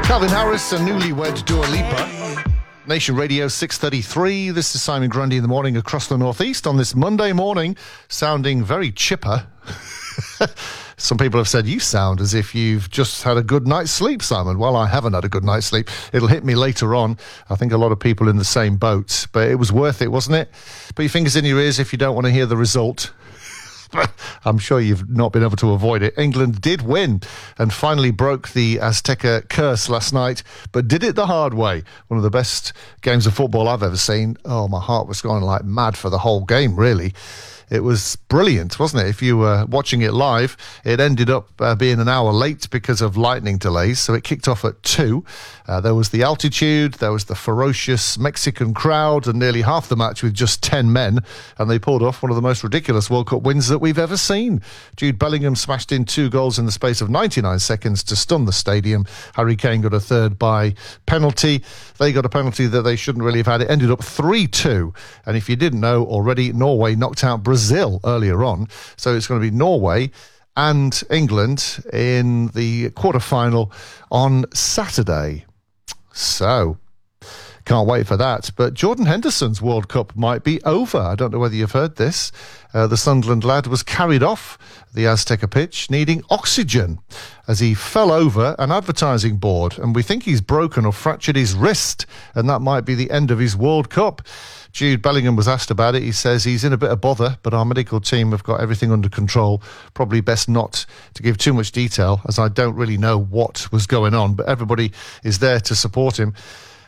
Calvin Harris and newlywed Dua Lipa. Nation Radio 6:33. This is Simon Grundy in the morning across the northeast on this Monday morning, sounding very chipper. Some people have said, you sound as if you've just had a good night's sleep, Simon. Well, I haven't had a good night's sleep. It'll hit me later on. I think a lot of people in the same boat. But it was worth it, wasn't it? Put your fingers in your ears if you don't want to hear the result. I'm sure you've not been able to avoid it. England did win and finally broke the Azteca curse last night, but did it the hard way. One of the best games of football I've ever seen. Oh, my heart was going like mad for the whole game, really. It was brilliant, wasn't it? If you were watching it live, it ended up being an hour late because of lightning delays, so it kicked off at 2. There was the altitude, there was the ferocious Mexican crowd, and nearly half the match with just 10 men, and they pulled off one of the most ridiculous World Cup wins that we've ever seen. Jude Bellingham smashed in 2 goals in the space of 99 seconds to stun the stadium. Harry Kane got a third by penalty. They got a penalty that they shouldn't really have had. It ended up 3-2, and if you didn't know already, Norway knocked out Brazil earlier on, so it's going to be Norway and England in the quarterfinal on Saturday. So, can't wait for that. But Jordan Henderson's World Cup might be over. I don't know whether you've heard this. The Sunderland lad was carried off the Azteca pitch needing oxygen as he fell over an advertising board, and we think he's broken or fractured his wrist, and that might be the end of his World Cup. Jude Bellingham was asked about it. He says he's in a bit of bother, but our medical team have got everything under control. Probably best not to give too much detail, as I don't really know what was going on, but everybody is there to support him.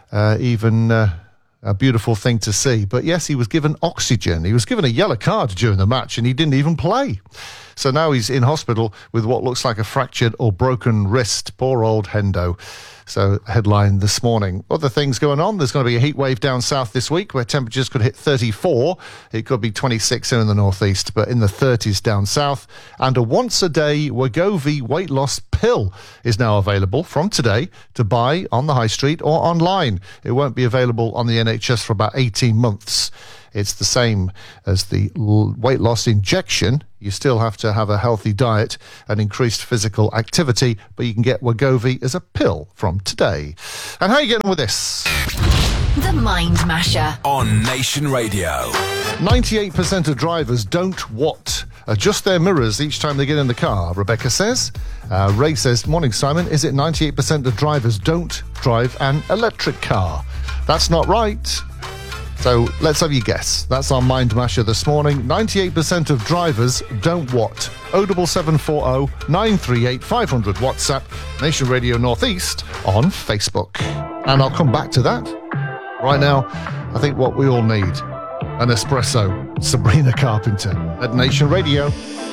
A beautiful thing to see. But yes, he was given oxygen. He was given a yellow card during the match, and he didn't even play. So now he's in hospital with what looks like a fractured or broken wrist. Poor old Hendo. So, headline this morning. Other things going on. There's going to be a heat wave down south this week where temperatures could hit 34. It could be 26 here in the northeast, but in the 30s down south. And a once-a-day Wegovy weight loss pill is now available from today to buy on the high street or online. It won't be available on the NHS for about 18 months. It's the same as the weight loss injection. You still have to have a healthy diet and increased physical activity, but you can get Wegovy as a pill from today. And how are you getting on with this? The Mind Masher on Nation Radio. 98% of drivers don't adjust their mirrors each time they get in the car, Rebecca says. Ray says, morning Simon, is it 98% of drivers don't drive an electric car? That's not right. So let's have your guess. That's our Mind Masher this morning. 98% of drivers don't what? 07740 938 500 WhatsApp, Nation Radio Northeast on Facebook. And I'll come back to that. Right now, I think what we all need, an espresso. Sabrina Carpenter at Nation Radio.